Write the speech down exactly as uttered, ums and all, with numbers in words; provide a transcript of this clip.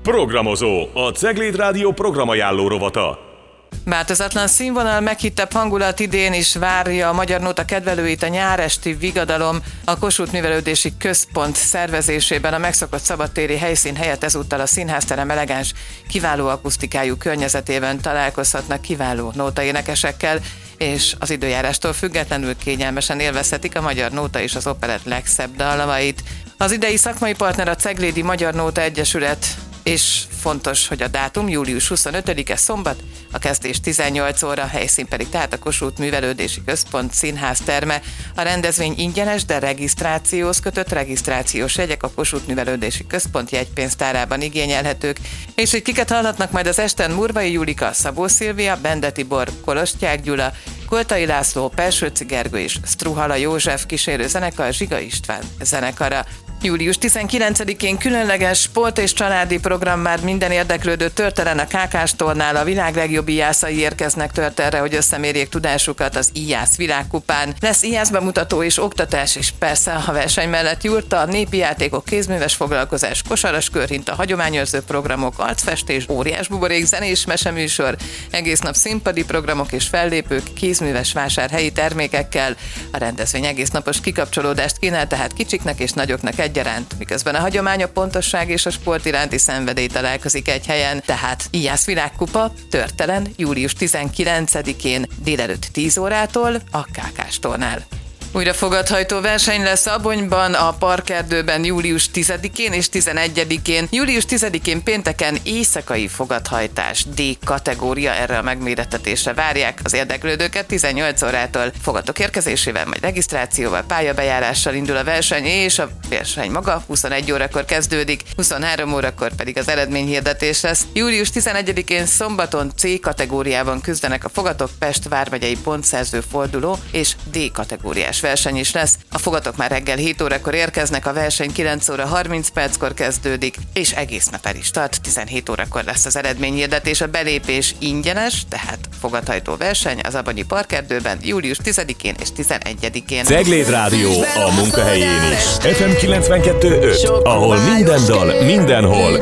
Programozó, a Cegléd Rádió programajánló rovata. Változatlan színvonal, meghittebb hangulat idén is várja a Magyar Nóta kedvelőit a nyáresti Vigadalom. A Kossuth Művelődési Központ szervezésében a megszokott szabadtéri helyszín helyett ezúttal a színházterem elegáns, kiváló akusztikájú környezetében találkozhatnak kiváló nótaénekesekkel, és az időjárástól függetlenül kényelmesen élvezhetik a Magyar Nóta és az operett legszebb dallamait. Az idei szakmai partner a Ceglédi Magyar Nóta Egyesület, és fontos, hogy a dátum július huszonötödike szombat, a kezdés tizennyolc óra, helyszín pedig tehát a Kossuth Művelődési Központ színházterme. A rendezvény ingyenes, de regisztrációhoz kötött regisztrációs jegyek a Kossuth Művelődési Központ jegypénztárában igényelhetők, és hogy kiket hallhatnak majd az esten: Murvai Julika, Szabó Szilvia, Bende Tibor, Kolostyák Gyula, Koltai László, Pelsőci Gergő és Struhala József kísérő zenekar Zsiga István zenekara. július tizenkilencedikén különleges sport és családi program már minden érdeklődő Törtelen a Kákástornál. A világ legjobb íjászai érkeznek Törtelre, hogy összemérjék tudásukat az íjász világkupán. Lesz íjász bemutató és oktatás, és persze a verseny mellett jurta, népi játékok, kézműves foglalkozás, kosaras körhinta, hagyományőrző programok, arcfestés, óriás buborék, zenés meseműsor, egész nap színpadi programok és fellépők, kézműves vásárhelyi termékekkel. A rendezvény egész napos kikapcsolódást kínál tehát kicsiknek és nagyoknak egyaránt, miközben a hagyomány, a pontosság és a sport iránti szenvedély találkozik egy helyen. Tehát íjász világkupa Törtelen július tizenkilencedikén délelőtt tíz órától a Kákástornál. Újra fogadhajtó verseny lesz Abonyban, a Parkerdőben július tizedikén és tizenegyedikén. július tizedikén pénteken éjszakai fogadhajtás, D kategória, erre a megmérettetésre várják az érdeklődőket. tizennyolc órától fogadók érkezésével, majd regisztrációval, pályabejárással indul a verseny, és a verseny maga huszonegy órakor kezdődik, huszonhárom órakor pedig az eredményhirdetés lesz. július tizenegyedikén szombaton C kategóriában küzdenek a fogatok, Pest vármegyei pontszerző forduló és D kategóriás verseny is lesz. A fogatok már reggel hét órakor érkeznek, a verseny kilenc óra harminc perckor kezdődik, és egész nap el is tart, tizenhét órakor lesz az eredményhirdetés. A belépés ingyenes, tehát fogadhajtó verseny az Abonyi Parkerdőben július tizedikén és tizenegyedikén. Cegléd Rádió a munkahelyén is. ef em kilencvenkettő öt, ahol minden dal, mindenhol